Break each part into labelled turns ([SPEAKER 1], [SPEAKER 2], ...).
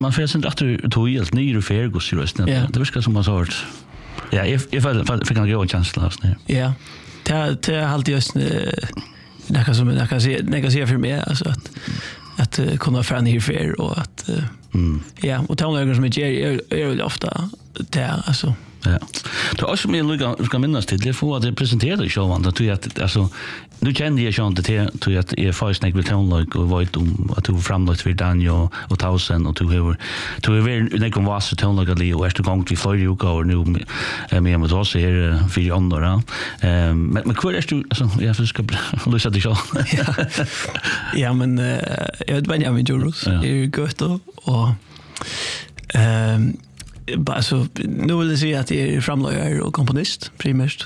[SPEAKER 1] man får sen att du tog helt ny och färgos just det. Det verkar som man sa att ja, if fick han gå en chans last nu.
[SPEAKER 2] Ja. Det är alltid just något som jag kan se för mig alltså att kunna fram här för och att ja, och tonlägare som är ofta det alltså.
[SPEAKER 1] Ja. Det är också mer ska minnas till det får att det presenterade showen att du att alltså nu kände jag ju inte till att är faktiskt näck vill tonlägare och vet om att du framlagt för Daniel och 1000 och du är näck om vad så tonlägare Leo och efter gång vi får ju gå nu med oss här för andra. Men kvar är du alltså jag ska lösa det så.
[SPEAKER 2] Ja men jag vet Benjamin Juros är gott och alltså nu vill jag säga att jag är framlagare och komponist primärt.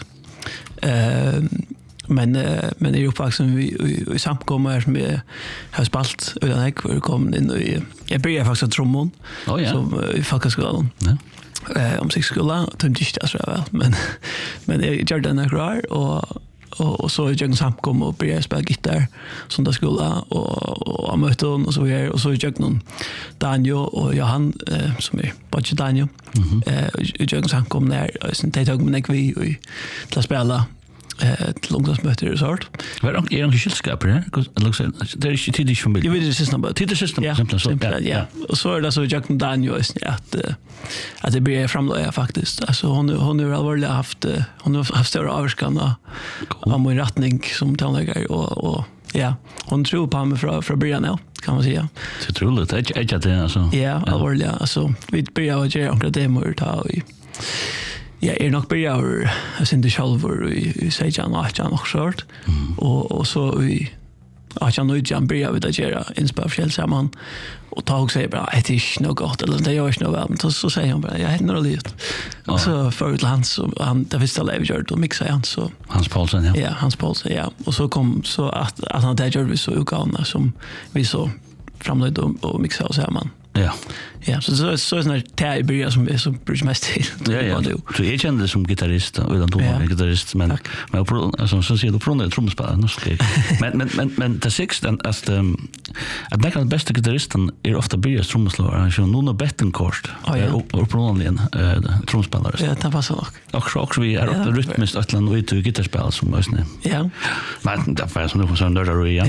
[SPEAKER 2] Men är ju faktiskt vi samkommer som vi har spalt utan jag var kom in och jag började faktiskt trummon som i folkskolan. Om sig skola tänkte jag så väl men jag gjorde den här och så jag samkom och började spela gitarr som där skola och mötte hon och så vidare och så jag någon Daniel och Johan som är budget Daniel jag samkom där och sen tog mig vi till att spela ett långdagsmöte och sånt.
[SPEAKER 1] Var det en skillskap där? Det är ju tidigt från bild.
[SPEAKER 2] Jag vet det system.
[SPEAKER 1] Tidigt system
[SPEAKER 2] ja. Och så är det så jag Daniel att det blir framlöja faktiskt. Alltså hon har allvarligt haft större avskanna av min rättning som tonläggare och ja, hon tror på mig från början kan man säga.
[SPEAKER 1] Så troligt. Är det alltså?
[SPEAKER 2] Ja, allvarligt. Alltså vi börjar att göra några demor ta i. Ja, nog börjar jag sen det själv i Sejan och jag nog short och så vi jag nu jag börjar med att göra inspelning samman och ta och säga bara det är nog gott eller det görs nog väl men så säger han bara jag heter Norrligt och så för land så han det visste alla vi gjorde och mixa han så
[SPEAKER 1] Hans Paulsen
[SPEAKER 2] ja Hans Paulsen ja och så kom så att han där gjorde vi så utgåna som vi så framlade och mixa oss samman. Ja, så är det när det börjar som är så mest till.
[SPEAKER 1] Ja. Så jag kände som gitarrist och utan Thomas gitarrist men alltså så ser du från det trumspelare nu men det sista att den bästa gitarristen är ofta börjar trumslagare så Nuno Bettencourt och från trumspelare.
[SPEAKER 2] Ja, det passar nog.
[SPEAKER 1] Och vi är rytmiskt att land ut gitarrspel som måste.
[SPEAKER 2] Ja.
[SPEAKER 1] Men det var som någon sån där ja.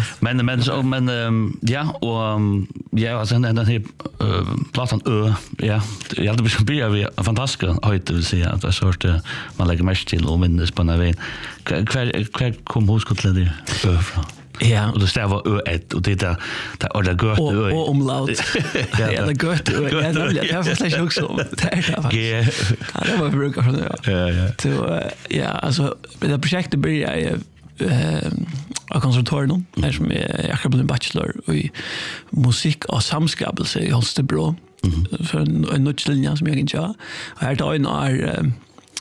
[SPEAKER 1] Men ja och ja alltså den här plattan ja jag hade besökt vi fantastiska höjder vill säga att det sort man lägger mest till och minns på när vi kvar kom huskotlet där från.
[SPEAKER 2] Ja,
[SPEAKER 1] och det stavar ett och det där och det gott
[SPEAKER 2] och omlaut. Ja, det gott. Ja, det har faktiskt också. Ja. Det var brukar från det. Ja. Ja, alltså det projektet började av konservatorium som jag har blivit bachelor i musik och samskapelse i Holstebro för en nötslinja som jag inte har. Och här tar en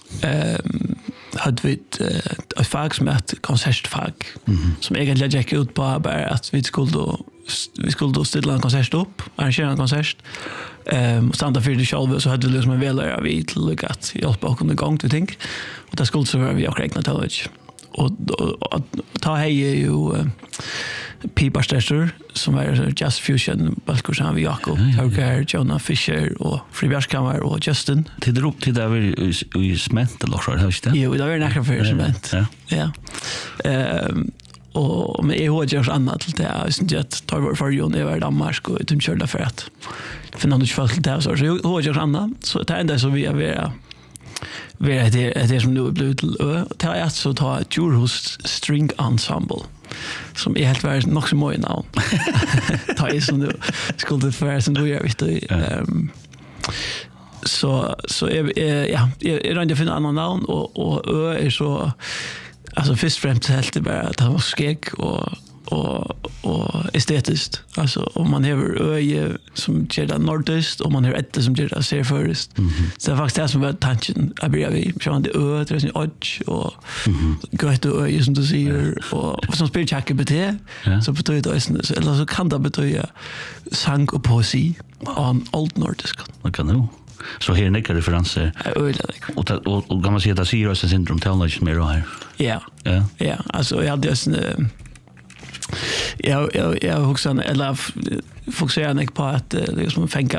[SPEAKER 2] hade vi ett fag som ett konsertfag som egentligen gick ut på bara att vi skulle då ställa en konsert upp, arrangera en konsert och stanna för det själva så hade vi liksom en velare vi till att hjälpa och kunna gång till ting och det skulle så vara vi och räkna till det. Och ta hej ju Piparstester som är Jazz Fusion Balkursan vi Jakob Hauger Jonah Fisher och Fribergskammer och Justin
[SPEAKER 1] till det upp till där vi smänt eller så här.
[SPEAKER 2] Jo, det var nära för smänt. Ja. Och med EH annat till det är inte att ta vår för Jon i Danmark och de körde för att finna något folk där så EH annat så det enda så vi är det som nu är blivit till det är att så ta ett Djurhus String Ensemble som är helt värd nog så mycket namn. Ta är som du skulle för som du gör vet du. Så är det finna annan namn och är så alltså först och främst helt det bara att han var skägg och estetiskt alltså om man har öje som ger det nordöst och man har ett som ger det ser först så det är faktiskt det som var tanken jag börjar vi så det är det är odds och gott öje som du ser och som spelar checka BT så betyder det så eller så kan det betyda sang och poesi on old nordisk
[SPEAKER 1] man kan nu så här nickar referenser och kan man säga att Sirius syndrom tillnäggs mer då här
[SPEAKER 2] ja alltså jag hade just Jag också eller fokuserar mig på att det är som